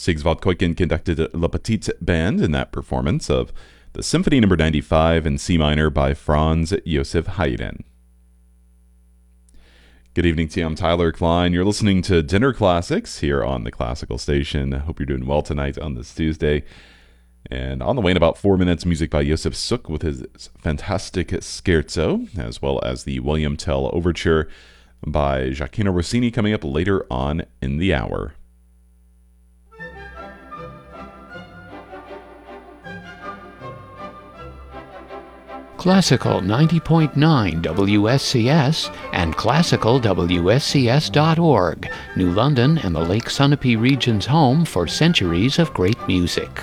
Sigsvald Keuken conducted La Petite Band in that performance of the Symphony No. 95 in C minor by Franz Josef Haydn. Good evening to you. I'm Tyler Klein. You're listening to Dinner Classics here on the Classical Station. I hope you're doing well tonight on this Tuesday. And on the way in about 4 minutes, music by Josef Suk with his fantastic scherzo, as well as the William Tell Overture by Gioacchino Rossini coming up later on in the hour. Classical 90.9 WSCS and classicalwscs.org, New London and the Lake Sunapee region's home for centuries of great music.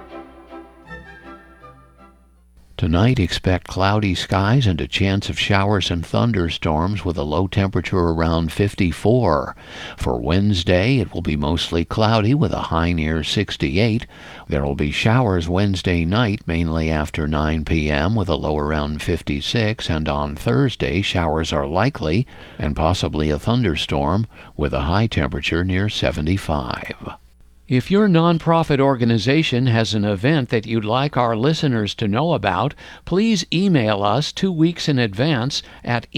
Tonight, expect cloudy skies and a chance of showers and thunderstorms with a low temperature around 54. For Wednesday, it will be mostly cloudy with a high near 68. There will be showers Wednesday night, mainly after 9 p.m. with a low around 56, and on Thursday, showers are likely and possibly a thunderstorm with a high temperature near 75. If your nonprofit organization has an event that you'd like our listeners to know about, please email us 2 weeks in advance at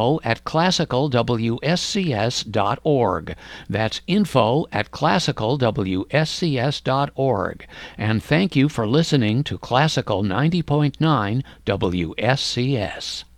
info@classicalwscs.org. That's info@classicalwscs.org. And thank you for listening to Classical 90.9 WSCS.